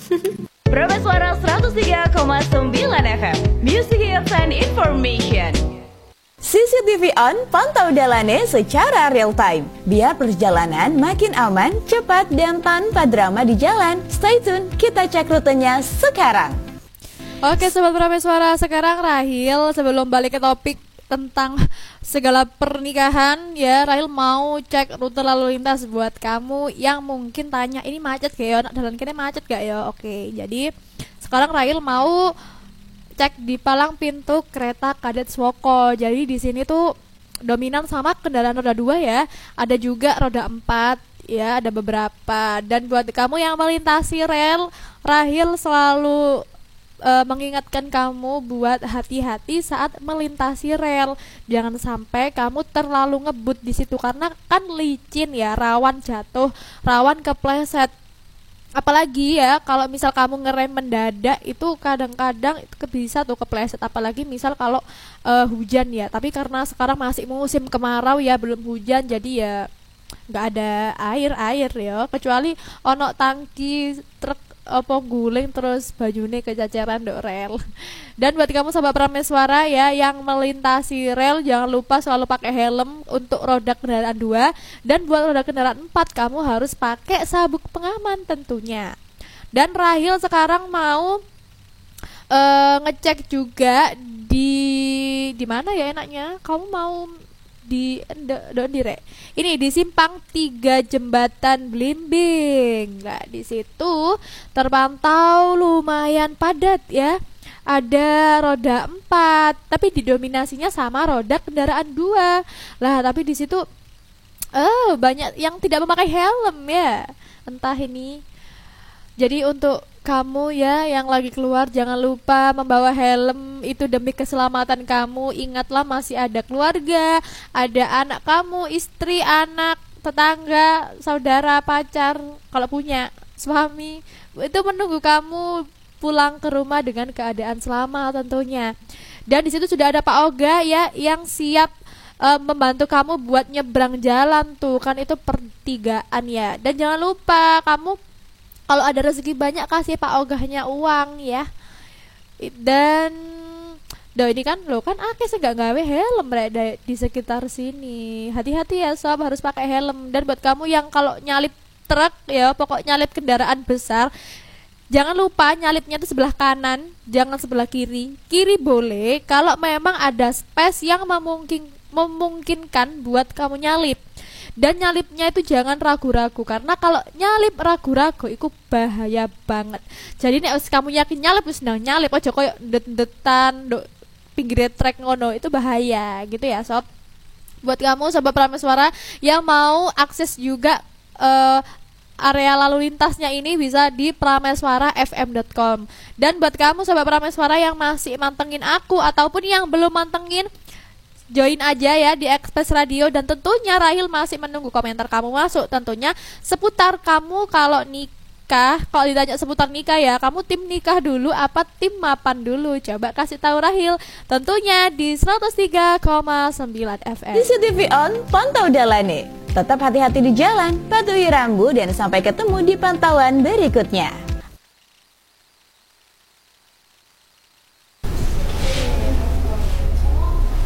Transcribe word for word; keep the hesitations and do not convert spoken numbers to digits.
Prambors Suara seratus tiga koma sembilan F M, Music Hits and Information. C C T V on, pantau Dalane secara real time. Biar perjalanan makin aman, cepat, dan tanpa drama di jalan. Stay tune, kita cek rutenya sekarang. Oke Sobat Prambors Suara, sekarang Rahil sebelum balik ke topik tentang segala pernikahan ya, Rahil mau cek rute lalu lintas buat kamu yang mungkin tanya ini macet gak ya, jalan kene macet gak ya. Oke, jadi sekarang Rahil mau cek di palang pintu kereta Kadet Swoko. Jadi di sini tuh dominan sama kendaraan roda dua ya. Ada juga roda empat ya, ada beberapa. Dan buat kamu yang melintasi rel, Rahil selalu uh, mengingatkan kamu buat hati-hati saat melintasi rel. Jangan sampai kamu terlalu ngebut di situ karena kan licin ya, rawan jatuh, rawan kepleset. Apalagi ya kalau misal kamu ngerem mendadak itu kadang-kadang itu bisa tuh kepleset, apalagi misal kalau uh, hujan ya. Tapi karena sekarang masih musim kemarau ya, belum hujan, jadi ya nggak ada air-air ya, kecuali ono tangki truk apa guling terus bajune kececeran dok rel. Dan buat kamu Sobat Prambors Suara ya yang melintasi rel, jangan lupa selalu pakai helm untuk roda kendaraan dua, dan buat roda kendaraan empat kamu harus pakai sabuk pengaman tentunya. Dan Rahil sekarang mau uh, ngecek juga di di mana ya enaknya? Kamu mau di Don Dire. Ini di simpang tiga Jembatan Blimbing. Nah, di situ terpantau lumayan padat ya. Ada roda empat, tapi didominasinya sama roda kendaraan dua. Lah, tapi di situ oh, banyak yang tidak memakai helm ya. Entah ini. Jadi untuk kamu ya yang lagi keluar, jangan lupa membawa helm, itu demi keselamatan kamu. Ingatlah masih ada keluarga, ada anak kamu, istri, anak, tetangga, saudara, pacar, kalau punya suami, itu menunggu kamu pulang ke rumah dengan keadaan selamat tentunya. Dan di situ sudah ada Pak Oga ya yang siap uh, membantu kamu buat nyebrang jalan tuh, kan itu pertigaan ya. Dan jangan lupa kamu kalau ada rezeki banyak kasih Pak Ogahnya uang ya. Dan do ini kan lo kan akeh sih gak gawe helm rek di sekitar sini. Hati-hati ya sob, harus pakai helm. Dan buat kamu yang kalau nyalip truk ya, pokok nyalip kendaraan besar, jangan lupa nyalipnya itu sebelah kanan, jangan sebelah kiri. Kiri boleh kalau memang ada space yang memungkin, memungkinkan buat kamu nyalip. Dan nyalipnya itu jangan ragu-ragu, karena kalau nyalip ragu-ragu itu bahaya banget. Jadi nek kamu yakin nyalip wis nang nyalip aja koyo ndet-ndetan nduk pinggir trek ngono, itu bahaya gitu ya sob. Buat kamu Sobat Prambors Suara yang mau akses juga uh, area lalu lintasnya ini bisa di prameswara f m dot com. Dan buat kamu Sobat Prambors Suara yang masih mantengin aku ataupun yang belum mantengin, join aja ya di Express Radio. Dan tentunya Rahil masih menunggu komentar kamu masuk, tentunya seputar kamu kalau nikah. Kalau ditanya seputar nikah ya, kamu tim nikah dulu apa tim mapan dulu? Coba kasih tahu Rahil, tentunya di seratus tiga koma sembilan F M. C C T V on, pantau Dalane. Tetap hati-hati di jalan, patuhi rambu, dan sampai ketemu di pantauan berikutnya.